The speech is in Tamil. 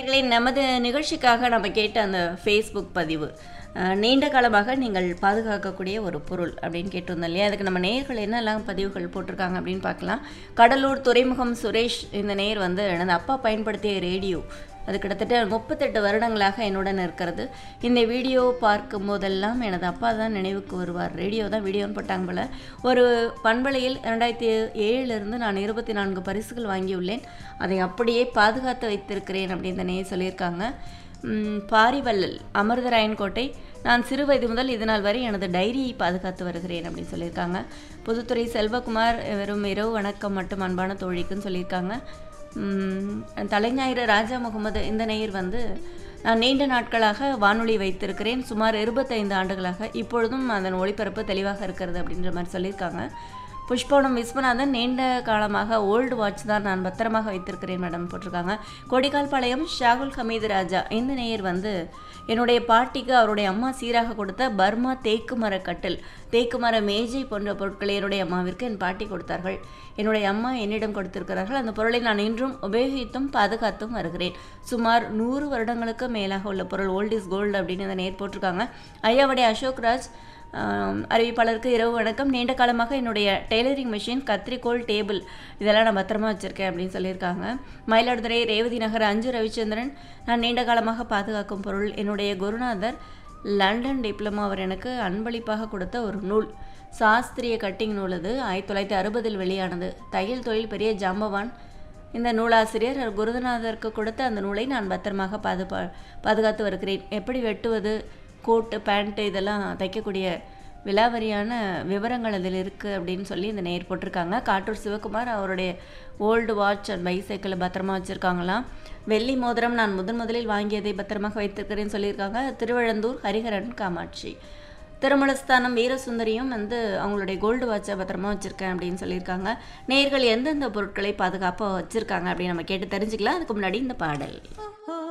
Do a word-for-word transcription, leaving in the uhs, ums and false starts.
நேயர்களே, நமது நிகழ்ச்சிக்காக நம்ம கேட்ட அந்த ஃபேஸ்புக் பதிவு அஹ், நீண்ட காலமாக நீங்கள் பாதுகாக்கக்கூடிய ஒரு பொருள் அப்படின்னு கேட்டிருந்தோம் இல்லையா? அதுக்கு நம்ம நேயர்கள் என்னெல்லாம் பதிவுகள் போட்டிருக்காங்க அப்படின்னு பார்க்கலாம். கடலூர் துறைமுகம் சுரேஷ் இந்த நேயர் வந்து எனது அப்பா பயன்படுத்திய ரேடியோ அது கிட்டத்தட்ட முப்பத்தெட்டு வருடங்களாக என்னுடன் இருக்கிறது. இந்த வீடியோ பார்க்கும் போதெல்லாம் எனது அப்பா தான் நினைவுக்கு வருவார். ரேடியோ தான் வீடியோன்னு போட்டாங்க போல. ஒரு பண்பலையில் இரண்டாயிரத்தி ஏழிலிருந்து நான் இருபத்தி நான்கு பரிசுகள் வாங்கியுள்ளேன். அதை அப்படியே பாதுகாத்து வைத்திருக்கிறேன் அப்படின்னு தானே சொல்லியிருக்காங்க. ம், பாரிவள்ளல் அமிர்தராயன் கோட்டை, நான் சிறு வயது முதல் இது நாள் வரை எனது டைரியை பாதுகாத்து வருகிறேன் அப்படின்னு சொல்லியிருக்காங்க. புதுத்துறை செல்வகுமார், வெறும் இரவு வணக்கம் மட்டும் அன்பான தோழிக்குன்னு சொல்லியிருக்காங்க. ம், தலைஞாயிறு ராஜா முகமது இந்த நேயர் வந்து நான் நீண்ட நாட்களாக வானொலி வைத்திருக்கிறேன், சுமார் இருபத்தைந்து ஆண்டுகளாக, இப்பொழுதும் அதன் ஒளிபரப்பு தெளிவாக இருக்கிறது அப்படின்ற மாதிரி சொல்லியிருக்காங்க. புஷ்பவனம் விஸ்வநாதன், நீண்ட காலமாக ஓல்டு வாட்ச் தான் நான் பத்திரமாக வைத்திருக்கிறேன் மேடம் போட்டிருக்காங்க. கொடிக்கால்பாளையம் ஷாகுல் ஹமீது ராஜா இந்த நேயர் வந்து என்னுடைய பாட்டிக்கு அவருடைய அம்மா சீராக கொடுத்த பர்மா தேக்கு மர கட்டில், தேக்கு மர மேஜை போன்ற பொருட்களை என்னுடைய அம்மாவிற்கு என் பாட்டி கொடுத்தார்கள். என்னுடைய அம்மா என்னிடம் கொடுத்திருக்கிறார்கள். அந்த பொருளை நான் இன்றும் உபயோகித்தும் பாதுகாத்தும் வருகிறேன். சுமார் நூறு வருடங்களுக்கு மேலாக உள்ள பொருள், ஓல்ட் இஸ் கோல்டு அப்படின்னு இந்த நேர் போட்டிருக்காங்க. ஐயாவடைய அசோக்ராஜ், அறிவிப்பாளருக்கு இரவு வணக்கம். நீண்ட காலமாக என்னுடைய டெய்லரிங் மிஷின், கத்திரிக்கோள், டேபிள் இதெல்லாம் நான் பத்திரமா வச்சுருக்கேன் அப்படின்னு சொல்லியிருக்காங்க. மயிலாடுதுறை ரேவதி நகர் அஞ்சு ரவிச்சந்திரன், நான் நீண்ட காலமாக பாதுகாக்கும் பொருள் என்னுடைய குருநாதர் லண்டன் டிப்ளமா அவர் எனக்கு அன்பளிப்பாக கொடுத்த ஒரு நூல், சாஸ்திரிய கட்டிங் நூல். அது ஆயிரத்தி தொள்ளாயிரத்தி அறுபதில் வெளியானது. தையல் தொழில் பெரிய ஜாம்பவான் இந்த நூலாசிரியர் குருநாதருக்கு கொடுத்த அந்த நூலை நான் பத்திரமாக பாது பாதுகாத்து வருகிறேன். எப்படி வெட்டுவது, கோட்டு பேண்ட்டு இதெல்லாம் தைக்கக்கூடிய விலாவரியான விவரங்கள் அதில் இருக்குது அப்படின்னு சொல்லி இந்த நேர் போட்டிருக்காங்க. காட்டூர் சிவகுமார், அவருடைய ஓல்டு வாட்ச் அண்ட் பைசைக்கிளை பத்திரமா வச்சுருக்காங்களாம். வெள்ளி மோதிரம் நான் முதன் முதலில் வாங்கியதை பத்திரமாக வைத்திருக்கிறேன்னு சொல்லியிருக்காங்க. திருவழந்தூர் ஹரிஹரன் காமாட்சி, திருமலஸ்தானம் வீரசுந்தரியும் வந்து அவங்களுடைய கோல்டு வாட்சை பத்திரமா வச்சுருக்கேன் அப்படின்னு சொல்லியிருக்காங்க. நேயர்கள் எந்தெந்த பொருட்களை பாதுகாப்பாக வச்சுருக்காங்க அப்படின்னு நம்ம கேட்டு தெரிஞ்சுக்கலாம். அதுக்கு முன்னாடி இந்த பாடல்.